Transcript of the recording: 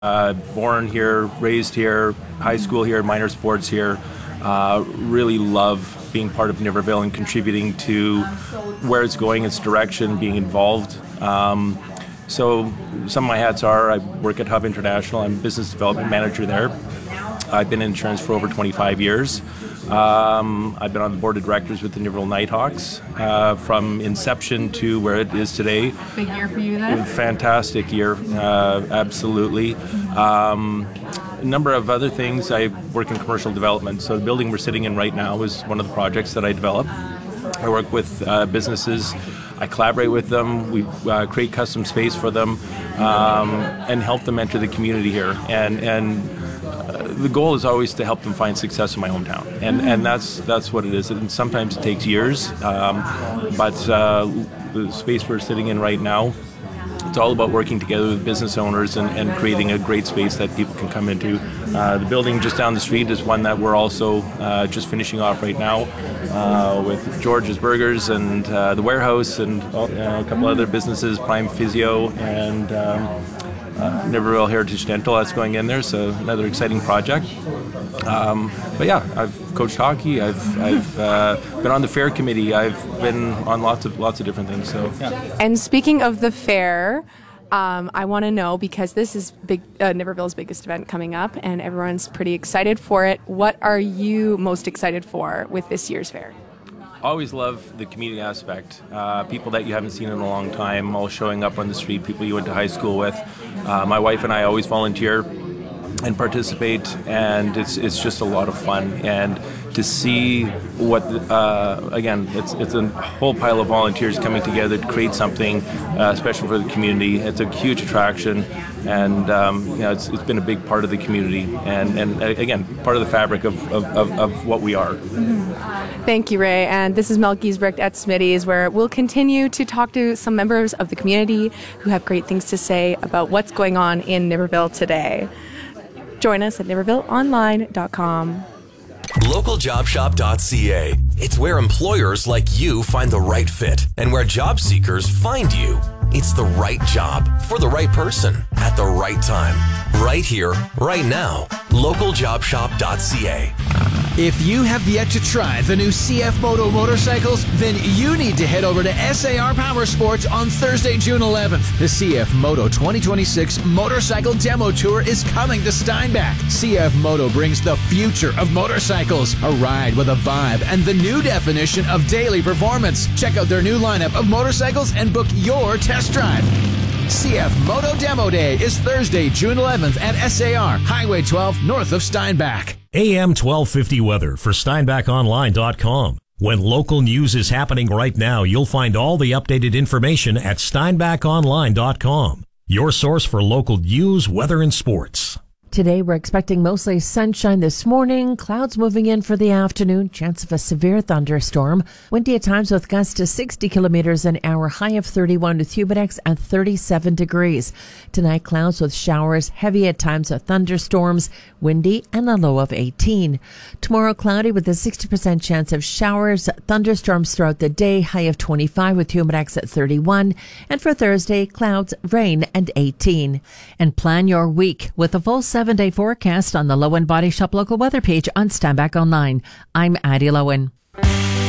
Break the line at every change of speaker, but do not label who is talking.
Born here, raised here, high school here, minor sports here. Really love being part of Niverville and contributing to where it's going, its direction, being involved. So some of my hats are, I work at Hub International. I'm business development manager there. I've been in insurance for over 25 years. I've been on the board of directors with the Niverville Nighthawks from inception to where it is today.
Big year for you then?
Fantastic year, absolutely. A number of other things. I work in commercial development. So the building we're sitting in right now is one of the projects that I develop. I work with businesses. I collaborate with them. We create custom space for them and help them enter the community here. And the goal is always to help them find success in my hometown, and that's what it is. And sometimes it takes years, but the space we're sitting in right now, it's all about working together with business owners and creating a great space that people can come into. The building just down the street is one that we're also just finishing off right now with George's Burgers and the Warehouse and a couple other businesses, Prime Physio and Niverville Heritage Dental, that's going in there, so another exciting project. But yeah, I've coached hockey. I've been on the fair committee. I've been on lots of different things. So. Yeah.
And speaking of the fair, I want to know, because this is Niverville's biggest event coming up, and everyone's pretty excited for it. What are you most excited for with this year's fair?
Always love the community aspect. People that you haven't seen in a long time, all showing up on the street, people you went to high school with. My wife and I always volunteer and participate, and it's just a lot of fun. And to see what, again, it's a whole pile of volunteers coming together to create something special for the community. It's a huge attraction, and it's been a big part of the community, and again, part of the fabric of what we are.
Mm-hmm. Thank you, Ray. And this is Mel Giesbrecht at Smitty's, where we'll continue to talk to some members of the community who have great things to say about what's going on in Niverville today. Join us at nivervilleonline.com.
LocalJobShop.ca. It's where employers like you find the right fit and where job seekers find you. It's the right job for the right person at the right time. Right here, right now. LocalJobShop.ca.
If you have yet to try the new CF Moto motorcycles, then you need to head over to SAR Power Sports on Thursday, June 11th. The CF Moto 2026 Motorcycle Demo Tour is coming to Steinbach. CF Moto brings the future of motorcycles, a ride with a vibe, and the new definition of daily performance. Check out their new lineup of motorcycles and book your test drive. CF Moto Demo Day is Thursday, June 11th at SAR, Highway 12, north of Steinbach.
AM 1250 weather for SteinbachOnline.com. When local news is happening right now, you'll find all the updated information at SteinbachOnline.com. Your source for local news, weather, and sports.
Today, we're expecting mostly sunshine this morning, clouds moving in for the afternoon, chance of a severe thunderstorm, windy at times with gusts to 60 kilometers an hour, high of 31 with Humidex at 37 degrees. Tonight, clouds with showers, heavy at times with thunderstorms, windy, and a low of 18. Tomorrow, cloudy with a 60% chance of showers, thunderstorms throughout the day, high of 25 with Humidex at 31. And for Thursday, clouds, rain, and 18. And plan your week with a full 7-day forecast on the Lowen Body Shop local weather page on Steinbach Online. I'm Addie Lowen.